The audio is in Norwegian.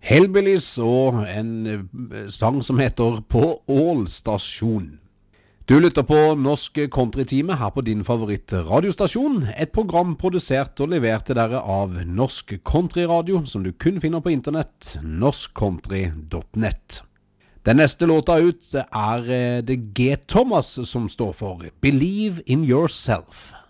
Hellbillies og en sang som heter På Ål-stasjon. Du lytter på Norsk Countrytime her på din favoritt-radiostasjon, et program produsert og levert til dere av Norsk Countryradio, som du kun finner på internett, norskcountry.net. Den neste låta ut det G. Thomas som står for Believe in Yourself.